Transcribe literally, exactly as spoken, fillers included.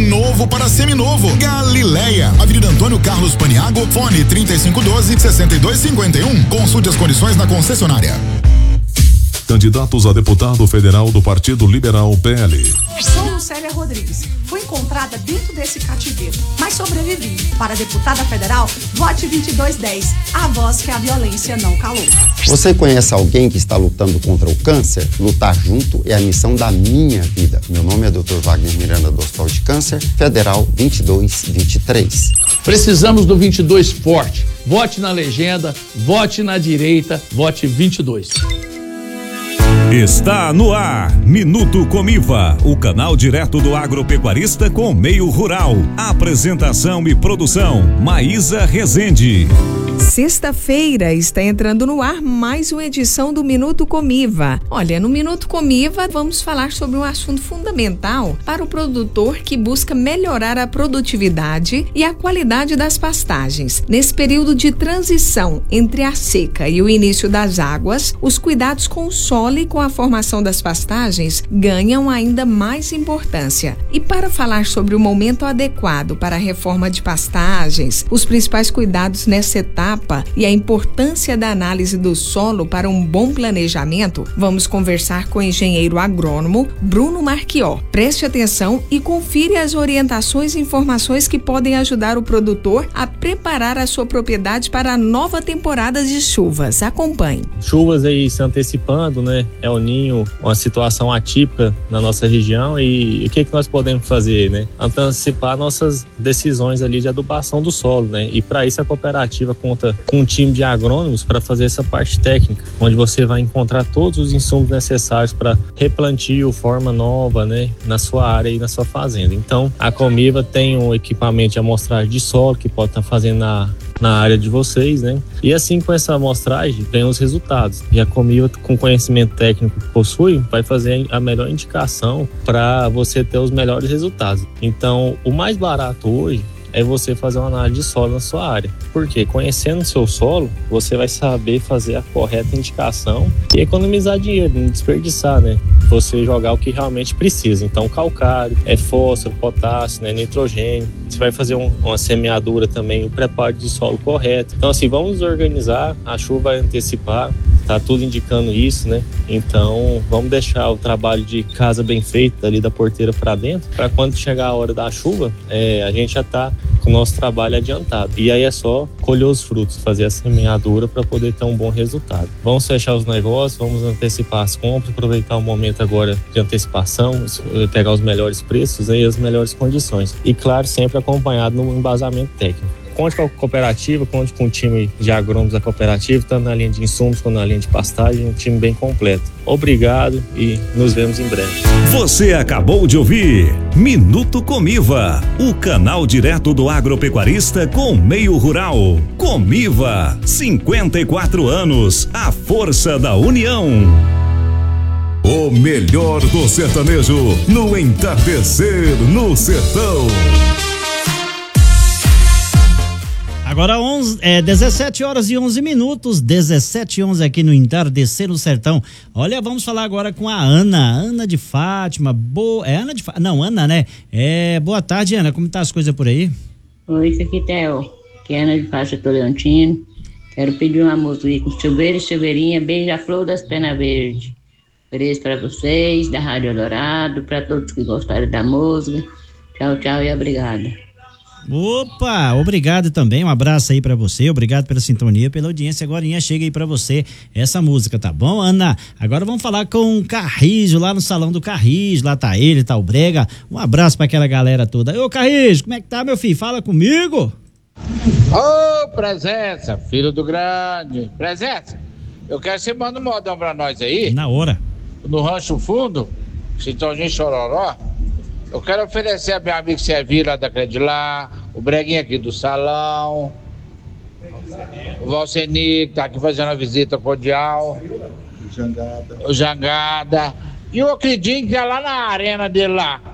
novo para seminovo. Galileia, Avenida Antônio Carlos Paniago, fone trinta e cinco doze, sessenta e dois cinquenta e um. Consulte as condições na concessionária. Candidatos a deputado federal do Partido Liberal P L. Sou Lucélia Rodrigues. Fui encontrada dentro desse cativeiro, mas sobrevivi. Para deputada federal, vote vinte e dois dez, a voz que a violência não calou. Você conhece alguém que está lutando contra o câncer? Lutar junto é a missão da minha vida. Meu nome é doutor Wagner Miranda do Hospital de Câncer, Federal vinte e dois vinte e três. Precisamos do vinte e dois forte. Vote na legenda, vote na direita, vote vinte e dois. Está no ar, Minuto Comiva, o canal direto do agropecuarista com o meio rural. Apresentação e produção, Maísa Rezende. Sexta-feira está entrando no ar mais uma edição do Minuto Comiva. Olha, no Minuto Comiva vamos falar sobre um assunto fundamental para o produtor que busca melhorar a produtividade e a qualidade das pastagens. Nesse período de transição entre a seca e o início das águas, os cuidados com o solo e com a formação das pastagens ganham ainda mais importância. E para falar sobre o momento adequado para a reforma de pastagens, os principais cuidados nessa etapa e a importância da análise do solo para um bom planejamento, vamos conversar com o engenheiro agrônomo Bruno Marchió. Preste atenção e confira as orientações e informações que podem ajudar o produtor a preparar a sua propriedade para a nova temporada de chuvas. Acompanhe. Chuvas aí se antecipando, né? É o Ninho, uma situação atípica na nossa região, e o que, que nós podemos fazer, né? Antecipar nossas decisões ali de adubação do solo, né? E para isso a cooperativa conta com um time de agrônomos para fazer essa parte técnica, onde você vai encontrar todos os insumos necessários para replantio, forma nova, né? Na sua área e na sua fazenda. Então, a Comiva tem um equipamento de amostragem de solo que pode estar fazendo na na área de vocês, né? E assim, com essa amostragem, vem os resultados. E a Comiva, com o conhecimento técnico que possui, vai fazer a melhor indicação para você ter os melhores resultados. Então, o mais barato hoje é você fazer uma análise de solo na sua área. Porque conhecendo o seu solo, você vai saber fazer a correta indicação e economizar dinheiro, não desperdiçar, né? Você jogar o que realmente precisa. Então, calcário, é fósforo, potássio, né? Nitrogênio. Você vai fazer um, uma semeadura também, o preparo de solo correto. Então, assim, vamos organizar, a chuva vai antecipar, tá tudo indicando isso, né? Então, vamos deixar o trabalho de casa bem feito, ali da porteira para dentro, para quando chegar a hora da chuva, é, a gente já tá com o nosso trabalho adiantado. E aí é só colher os frutos, fazer a semeadura para poder ter um bom resultado. Vamos fechar os negócios, vamos antecipar as compras, aproveitar o momento agora de antecipação, pegar os melhores preços e as melhores condições. E claro, sempre acompanhado no embasamento técnico. Conte com a cooperativa, conte com o time de agrônomos da cooperativa, tanto na linha de insumos quanto na linha de pastagem, um time bem completo. Obrigado e nos vemos em breve. Você acabou de ouvir Minuto Comiva, o canal direto do agropecuarista com o meio rural. Comiva, cinquenta e quatro anos, a força da união. O melhor do sertanejo no entardecer no sertão. Agora onze, é, dezessete horas e onze minutos, dezessete e onze aqui no Entardecer no Sertão. Olha, vamos falar agora com a Ana, Ana de Fátima. Boa, é Ana de Fátima? Não, Ana, né? É, boa tarde, Ana, como tá as coisas por aí? Oi, isso aqui, Theo, que é Ana de Fátima Toleantino. Quero pedir uma música com chuveiro e chuveirinha, beija-flor das penas verdes. Ofereço para vocês, da Rádio Eldorado, para todos que gostaram da música. Tchau, tchau e obrigada. Opa, obrigado também, um abraço aí pra você, obrigado pela sintonia, pela audiência. Agorinha chega aí pra você essa música, tá bom, Ana? Agora vamos falar com o Carrijo, lá no Salão do Carrijo, lá tá ele, tá o Brega. Um abraço pra aquela galera toda. Ô Carrijo, como é que tá, meu filho? Fala comigo. Ô, oh, Presença, filho do grande. Presença, eu quero que você manda um modão pra nós aí. Na hora. No Rancho Fundo, Citãozinho Chororó. Eu quero oferecer a minha amiga Servira lá da Credilar, o Breguinha aqui do Salão, o Valceni, que tá aqui fazendo a visita cordial, o Jangada, o Jangada, e o Ocridinho que é lá na arena dele lá.